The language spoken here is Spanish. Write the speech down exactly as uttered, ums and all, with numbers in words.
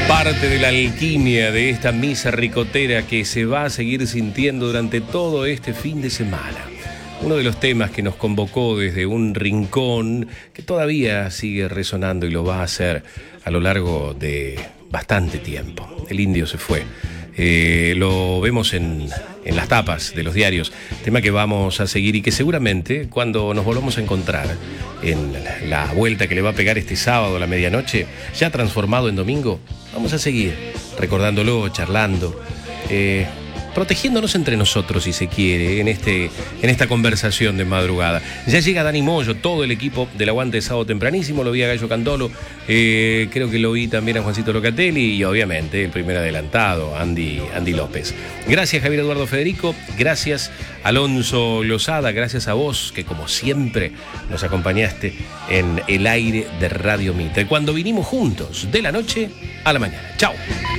Parte de la alquimia de esta misa ricotera que se va a seguir sintiendo durante todo este fin de semana. Uno de los temas que nos convocó desde un rincón que todavía sigue resonando y lo va a hacer a lo largo de bastante tiempo. El indio se fue. Eh, lo vemos en, en las tapas de los diarios, tema que vamos a seguir y que seguramente cuando nos volvamos a encontrar en la vuelta que le va a pegar este sábado a la medianoche, ya transformado en domingo, vamos a seguir recordándolo, charlando, eh, protegiéndonos entre nosotros, si se quiere, en, este, en esta conversación de madrugada. Ya llega Dani Moyo, todo el equipo del Aguante de Sábado Tempranísimo, lo vi a Gallo Candolo, eh, creo que lo vi también a Juancito Locatelli y obviamente el primer adelantado, Andy, Andy López. Gracias Javier Eduardo Federico, gracias Alonso Lozada, gracias a vos que como siempre nos acompañaste en el aire de Radio Mitre, cuando vinimos juntos de la noche a la mañana. Chao.